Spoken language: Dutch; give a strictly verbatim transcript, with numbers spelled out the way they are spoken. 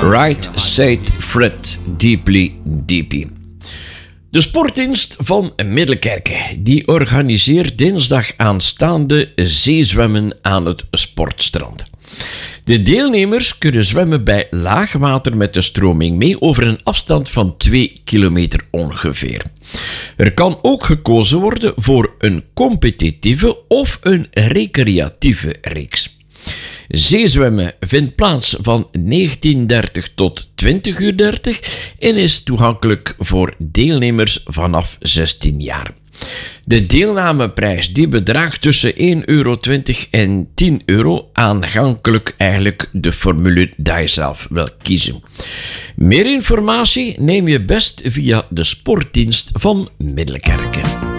Right Said Fred Deeply Deepy. De sportdienst van Middelkerke die organiseert dinsdag aanstaande zeezwemmen aan het sportstrand. De deelnemers kunnen zwemmen bij laag water met de stroming mee over een afstand van twee kilometer ongeveer. Er kan ook gekozen worden voor een competitieve of een recreatieve reeks. Zeezwemmen vindt plaats van negentien dertig tot twintig uur dertig en is toegankelijk voor deelnemers vanaf zestien jaar. De deelnameprijs die bedraagt tussen één euro twintig en tien euro, aangankelijk eigenlijk de formule die je zelf wil kiezen. Meer informatie neem je best via de sportdienst van Middelkerke.